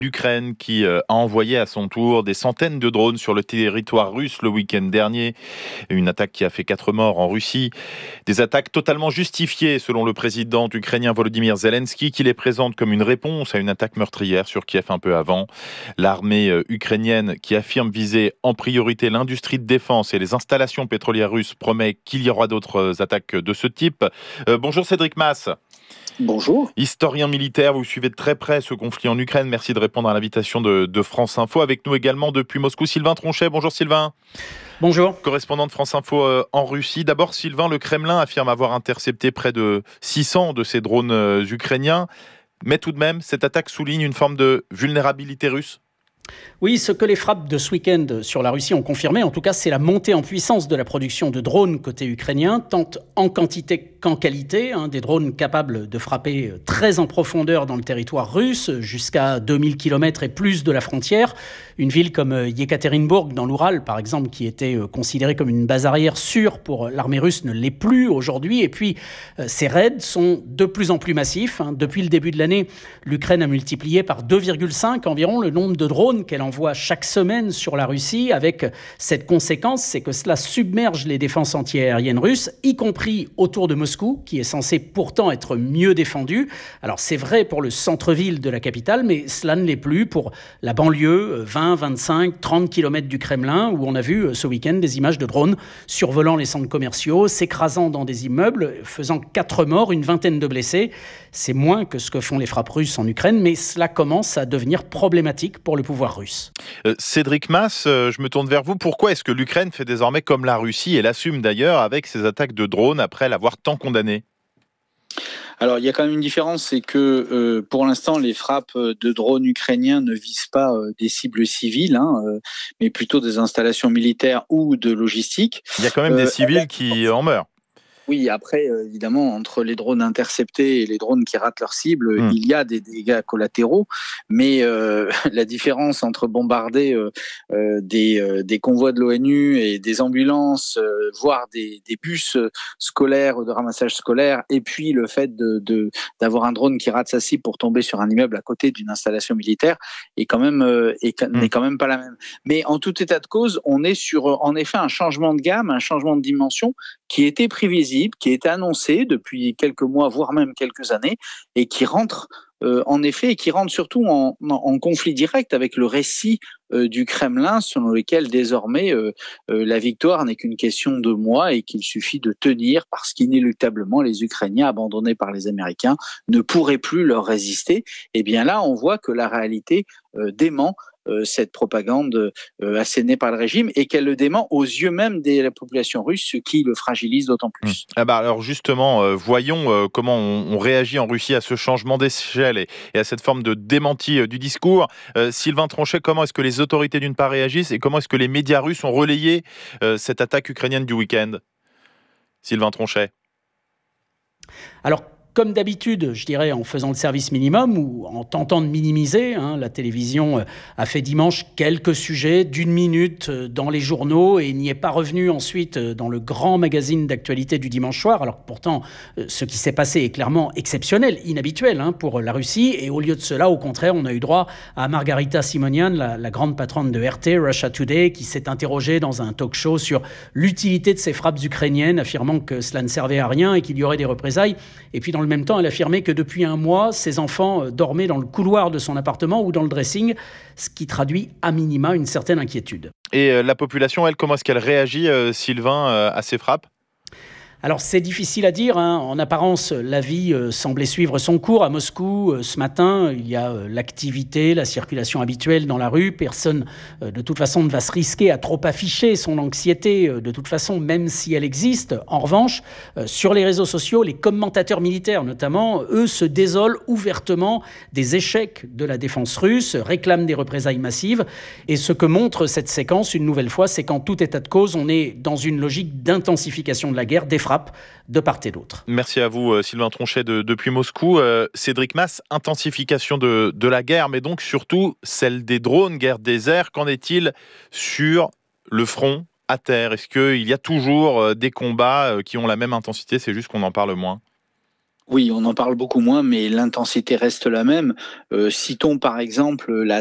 L'Ukraine qui a envoyé à son tour des centaines de drones sur le territoire russe le week-end dernier. Une attaque qui a fait 4 morts en Russie. Des attaques totalement justifiées selon le président ukrainien Volodymyr Zelensky qui les présente comme une réponse à une attaque meurtrière sur Kiev un peu avant. L'armée ukrainienne qui affirme viser en priorité l'industrie de défense et les installations pétrolières russes promet qu'il y aura d'autres attaques de ce type. Bonjour Cédric Mass. Bonjour. Historien militaire, vous suivez de très près ce conflit en Ukraine. Merci de répondre à l'invitation de France Info. Avec nous également depuis Moscou, Sylvain Tronchet. Bonjour Sylvain. Bonjour. Correspondant de France Info en Russie. D'abord Sylvain, le Kremlin affirme avoir intercepté près de 600 de ces drones ukrainiens. Mais tout de même, cette attaque souligne une forme de vulnérabilité russe. Oui, ce que les frappes de ce week-end sur la Russie ont confirmé, en tout cas, c'est la montée en puissance de la production de drones côté ukrainien, tant en quantité qu'en qualité. Des drones capables de frapper très en profondeur dans le territoire russe, jusqu'à 2000 km et plus de la frontière. Une ville comme Yekaterinbourg, dans l'Oural, par exemple, qui était considérée comme une base arrière sûre pour l'armée russe, ne l'est plus aujourd'hui. Et puis, ces raids sont de plus en plus massifs. Depuis le début de l'année, l'Ukraine a multiplié par 2,5 environ le nombre de drones qu'elle envoie chaque semaine sur la Russie, avec cette conséquence, c'est que cela submerge les défenses antiaériennes russes, y compris autour de Moscou, qui est censé pourtant être mieux défendu. Alors c'est vrai pour le centre-ville de la capitale, mais cela ne l'est plus pour la banlieue, 20, 25, 30 km du Kremlin, où on a vu ce week-end des images de drones survolant les centres commerciaux, s'écrasant dans des immeubles, faisant 4 morts, une vingtaine de blessés. C'est moins que ce que font les frappes russes en Ukraine, mais cela commence à devenir problématique pour le pouvoir russe. Cédric Mass, je me tourne vers vous. Pourquoi est-ce que l'Ukraine fait désormais comme la Russie et l'assume d'ailleurs avec ses attaques de drones après l'avoir tant condamnée ? Alors, il y a quand même une différence, c'est que pour l'instant, les frappes de drones ukrainiens ne visent pas des cibles civiles, mais plutôt des installations militaires ou de logistique. Il y a quand même des civils qui en meurent. Oui, après, évidemment, entre les drones interceptés et les drones qui ratent leur cible, il y a des dégâts collatéraux, mais la différence entre bombarder des convois de l'ONU et des ambulances, voire des bus scolaires, de ramassage scolaire, et puis le fait d'avoir un drone qui rate sa cible pour tomber sur un immeuble à côté d'une installation militaire n'est quand même pas la même. Mais en tout état de cause, on est sur, en effet, un changement de gamme, un changement de dimension qui était prévisible, qui était annoncé depuis quelques mois, voire même quelques années, et qui rentre en effet, et qui rentre surtout en conflit direct avec le récit du Kremlin, selon lequel désormais la victoire n'est qu'une question de mois et qu'il suffit de tenir parce qu'inéluctablement les Ukrainiens abandonnés par les Américains ne pourraient plus leur résister. Et bien là, on voit que la réalité dément cette propagande assénée par le régime et qu'elle le dément aux yeux même de la population russe, ce qui le fragilise d'autant plus. Alors justement, voyons comment on réagit en Russie à ce changement d'échelle et à cette forme de démenti du discours. Sylvain Tronchet, comment est-ce que les autorités d'une part réagissent et comment est-ce que les médias russes ont relayé cette attaque ukrainienne du week-end ? Sylvain Tronchet. Alors, comme d'habitude, je dirais, en faisant le service minimum ou en tentant de minimiser, la télévision a fait dimanche quelques sujets d'1 minute dans les journaux et n'y est pas revenu ensuite dans le grand magazine d'actualité du dimanche soir. Alors pourtant, ce qui s'est passé est clairement exceptionnel, inhabituel pour la Russie. Et au lieu de cela, au contraire, on a eu droit à Margarita Simonian, la grande patronne de RT, Russia Today, qui s'est interrogée dans un talk show sur l'utilité de ces frappes ukrainiennes, affirmant que cela ne servait à rien et qu'il y aurait des représailles. Et puis dans le même temps, elle affirmait que depuis un mois, ses enfants dormaient dans le couloir de son appartement ou dans le dressing, ce qui traduit à minima une certaine inquiétude. Et la population, elle, comment est-ce qu'elle réagit, Sylvain, à ces frappes ? Alors c'est difficile à dire. En apparence, la vie semblait suivre son cours. À Moscou, ce matin, il y a l'activité, la circulation habituelle dans la rue. Personne, de toute façon, ne va se risquer à trop afficher son anxiété, de toute façon, même si elle existe. En revanche, sur les réseaux sociaux, les commentateurs militaires, notamment, eux, se désolent ouvertement des échecs de la défense russe, réclament des représailles massives. Et ce que montre cette séquence, une nouvelle fois, c'est qu'en tout état de cause, on est dans une logique d'intensification de la guerre, des frappes de part et d'autre. Merci à vous, Sylvain Tronchet, depuis Moscou. Cédric Mass, intensification de la guerre, mais donc surtout celle des drones, guerre des airs. Qu'en est-il sur le front, à terre ? Est-ce qu'il y a toujours des combats qui ont la même intensité ? C'est juste qu'on en parle moins. Oui, on en parle beaucoup moins, mais l'intensité reste la même. Citons par exemple la